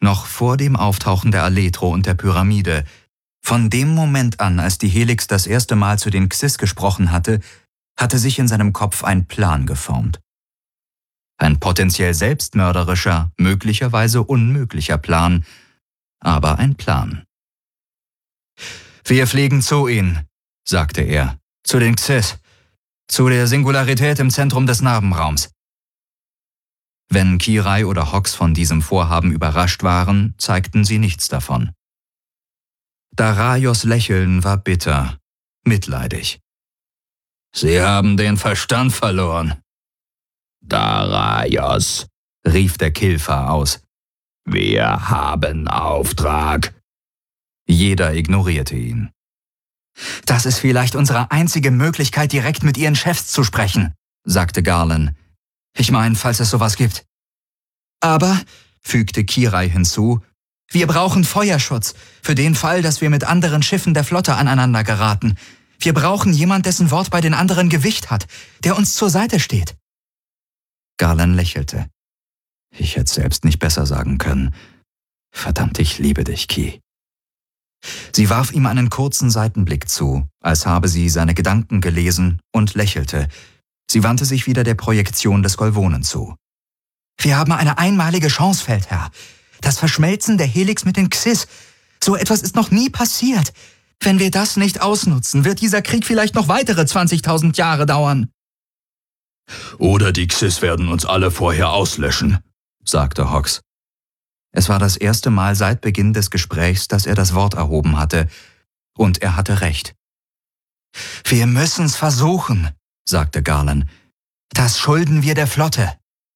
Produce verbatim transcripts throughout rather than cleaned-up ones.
Noch vor dem Auftauchen der Aletro und der Pyramide, von dem Moment an, als die Helix das erste Mal zu den Xyz gesprochen hatte, hatte sich in seinem Kopf ein Plan geformt. Ein potenziell selbstmörderischer, möglicherweise unmöglicher Plan, aber ein Plan. »Wir fliegen zu ihnen«, sagte er, »zu den Xyz, zu der Singularität im Zentrum des Narbenraums.« Wenn Kirai oder Hox von diesem Vorhaben überrascht waren, zeigten sie nichts davon. Daraios Lächeln war bitter, mitleidig. »Sie haben den Verstand verloren.« »Daraios«, rief der Kilfa aus. »Wir haben Auftrag.« Jeder ignorierte ihn. »Das ist vielleicht unsere einzige Möglichkeit, direkt mit Ihren Chefs zu sprechen«, sagte Garland. »Ich meine, falls es sowas gibt.« »Aber«, fügte Kirai hinzu, »wir brauchen Feuerschutz, für den Fall, dass wir mit anderen Schiffen der Flotte aneinander geraten. Wir brauchen jemand, dessen Wort bei den anderen Gewicht hat, der uns zur Seite steht.« Garland lächelte. »Ich hätte selbst nicht besser sagen können. Verdammt, ich liebe dich, Ki.« Sie warf ihm einen kurzen Seitenblick zu, als habe sie seine Gedanken gelesen, und lächelte. Sie wandte sich wieder der Projektion des Golvonen zu. »Wir haben eine einmalige Chance, Feldherr. Das Verschmelzen der Helix mit den Xyz. So etwas ist noch nie passiert. Wenn wir das nicht ausnutzen, wird dieser Krieg vielleicht noch weitere zwanzigtausend Jahre dauern.« »Oder die Xyz werden uns alle vorher auslöschen«, sagte Hox. Es war das erste Mal seit Beginn des Gesprächs, dass er das Wort erhoben hatte. Und er hatte recht. »Wir müssen's versuchen«, sagte Garland. »Das schulden wir der Flotte.«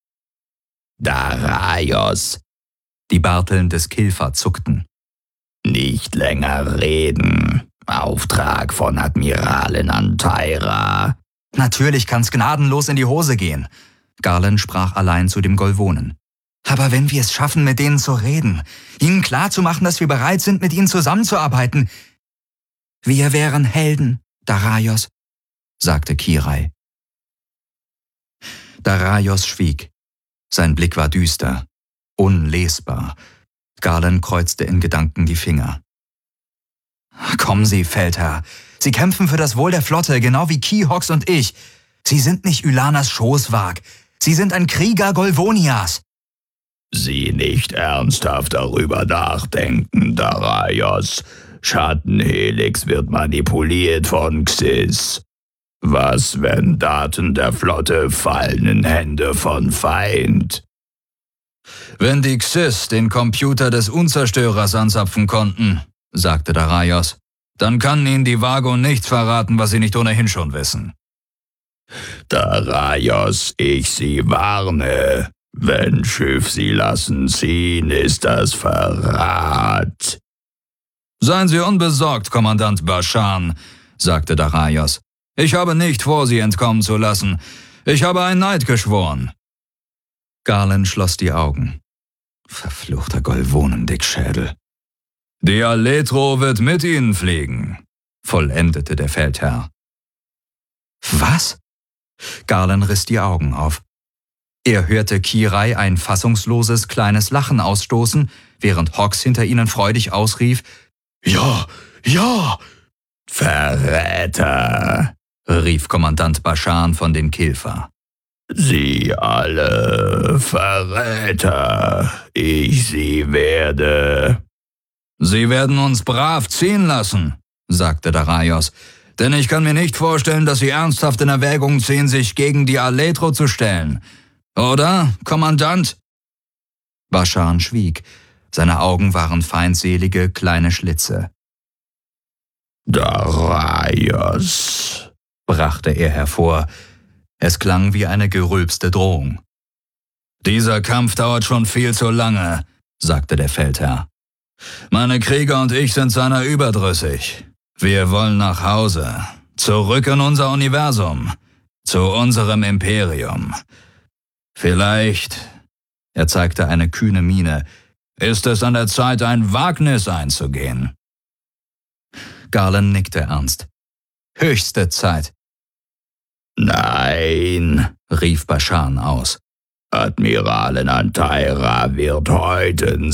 »Daraios«, die Barteln des Kilfa zuckten. »Nicht länger reden. Auftrag von Admiralin Antaira.« »Natürlich kann's gnadenlos in die Hose gehen.« Garland sprach allein zu dem Golvonen. »Aber wenn wir es schaffen, mit denen zu reden, ihnen klarzumachen, dass wir bereit sind, mit ihnen zusammenzuarbeiten, wir wären Helden, Daraios«, sagte Kirai. Daraios schwieg. Sein Blick war düster, unlesbar. Garland kreuzte in Gedanken die Finger. »Kommen Sie, Feldherr. Sie kämpfen für das Wohl der Flotte, genau wie Ki, Hox und ich. Sie sind nicht Ylanas Schoßwag. Sie sind ein Krieger Golvonias.« »Sie nicht ernsthaft darüber nachdenken, Daraios. Schattenhelix wird manipuliert von Xyz. Was, wenn Daten der Flotte fallen in Hände von Feind?« »Wenn die Xyz den Computer des Unzerstörers anzapfen konnten«, sagte Daraios, »dann kann ihnen die Vago nichts verraten, was sie nicht ohnehin schon wissen.« »Daraios, ich Sie warne. Wenn Schiff Sie lassen ziehen, ist das Verrat.« »Seien Sie unbesorgt, Kommandant Bashan«, sagte Daraios. »Ich habe nicht vor, Sie entkommen zu lassen. Ich habe einen Eid geschworen.« Garland schloss die Augen. Verfluchter Golvonen-Dickschädel. »Die Aletro wird mit Ihnen fliegen«, vollendete der Feldherr. »Was?« Garland riss die Augen auf. Er hörte Kirai ein fassungsloses kleines Lachen ausstoßen, während Hox hinter ihnen freudig ausrief, »Ja, ja!« »Verräter«, rief Kommandant Bashan von den Kilfa. »Sie alle Verräter, ich sie werde.« »Sie werden uns brav ziehen lassen«, sagte Daraios, »denn ich kann mir nicht vorstellen, dass Sie ernsthaft in Erwägung ziehen, sich gegen die Aletro zu stellen. Oder, Kommandant?« Bashan schwieg. Seine Augen waren feindselige, kleine Schlitze. »Daraios«, brachte er hervor. Es klang wie eine gerülpste Drohung. »Dieser Kampf dauert schon viel zu lange«, sagte der Feldherr. »Meine Krieger und ich sind seiner überdrüssig. Wir wollen nach Hause, zurück in unser Universum, zu unserem Imperium. Vielleicht«, er zeigte eine kühne Miene, »ist es an der Zeit, ein Wagnis einzugehen.« Garland nickte ernst. »Höchste Zeit.« »Nein«, rief Bashan aus. »Admiralin Antaira wird heute